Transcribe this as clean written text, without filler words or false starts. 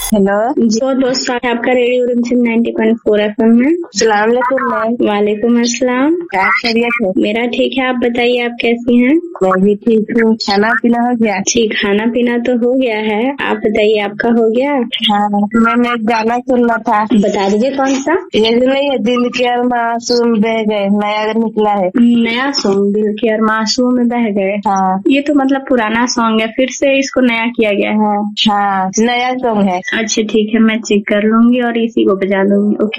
Hello जी बहुत बहुत स्वागत है आपका रेडियो रिमझिम 90.4 FM में। सलाम मैम। वालेकुम अस्सलाम। क्या खैरियत है? मेरा ठीक है, आप बताइए आप कैसी हैं? मैं भी ठीक हूँ। खाना पीना हो गया? जी खाना पीना तो हो गया है, आप बताइए आपका हो गया? हाँ, मैंने एक गाना सुनना था। बता दीजिए कौन सा? ये जो नहीं है, दिल के और मासूम बह गए, नया अगर निकला है। नया सॉन्ग दिल के और मासूम में बह गए। हाँ ये तो मतलब पुराना सॉन्ग है, फिर से इसको नया किया गया है। हाँ, नया सॉन्ग है। अच्छा ठीक है, मैं चेक कर लूंगी और इसी को बजा लूंगी। ओके।